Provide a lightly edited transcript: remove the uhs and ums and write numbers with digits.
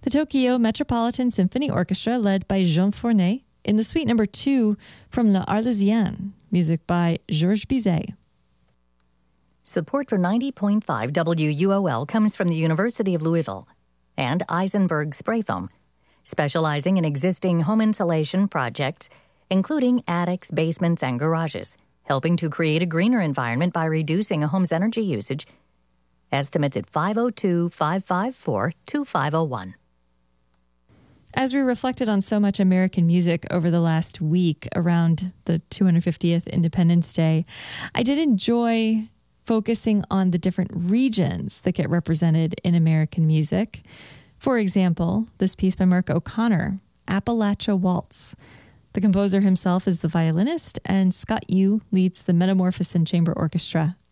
The Tokyo Metropolitan Symphony Orchestra, led by Jean Fournet, in the Suite Number 2 from La Arlésienne, music by Georges Bizet. Support for 90.5 WUOL comes from the University of Louisville and Eisenberg Spray Foam, specializing in existing home insulation projects, including attics, basements, and garages, helping to create a greener environment by reducing a home's energy usage. Estimates at 502-554-2501. As we reflected on so much American music over the last week around the 250th Independence Day, I did enjoy focusing on the different regions that get represented in American music. For example, this piece by Mark O'Connor, Appalachia Waltz. The composer himself is the violinist, and Scott Yu leads the Metamorphosin Chamber Orchestra.